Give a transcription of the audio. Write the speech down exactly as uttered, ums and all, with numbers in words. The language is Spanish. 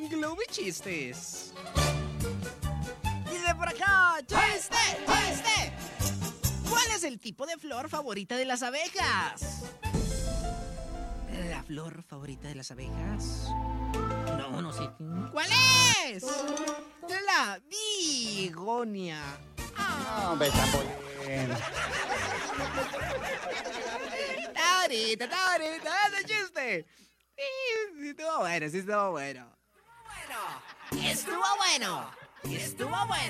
Globo Chistes. Dice por acá, chiste, chiste. ¿Cuál es el tipo de flor favorita de las abejas? ¿La flor favorita de las abejas? No, no sé. ¿Cuál es? La bigonia. No, Betapolín. ¡Taurita, taurita! ¡Ese chiste! Sí, sí, estuvo bueno, sí estuvo bueno. Bueno, estuvo bueno, estuvo bueno.